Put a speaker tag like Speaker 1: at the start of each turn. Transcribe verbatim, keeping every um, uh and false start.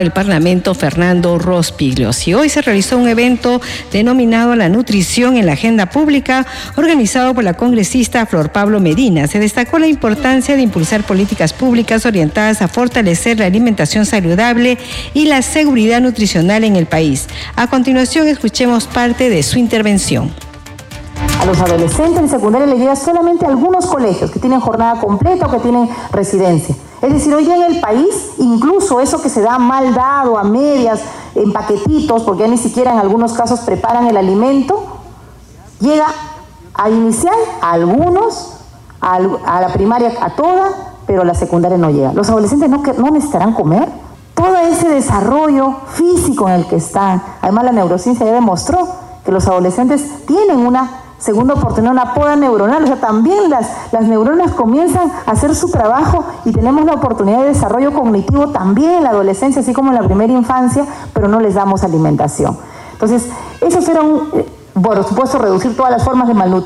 Speaker 1: El Parlamento Fernando Rospigliosi. Hoy se realizó un evento denominado La Nutrición en la Agenda Pública, organizado por la congresista Flor Pablo Medina. Se destacó la importancia de impulsar políticas públicas orientadas a fortalecer la alimentación saludable y la seguridad nutricional en el país. A continuación, escuchemos parte de su intervención.
Speaker 2: A los adolescentes en secundaria les llega solamente a algunos colegios que tienen jornada completa o que tienen residencia. Es decir, hoy en el país, incluso eso que se da mal dado, a medias, en paquetitos, porque ya ni siquiera en algunos casos preparan el alimento, llega a inicial a algunos, a, a la primaria a toda, pero a la secundaria no llega. Los adolescentes no, no necesitarán comer. Todo ese desarrollo físico en el que están, además la neurociencia ya demostró que los adolescentes tienen una segunda oportunidad, una poda neuronal, o sea, también las, las neuronas comienzan a hacer su trabajo y tenemos la oportunidad de desarrollo cognitivo también en la adolescencia, así como en la primera infancia, pero no les damos alimentación. Entonces, eso será un, por supuesto, reducir todas las formas de malnutrición.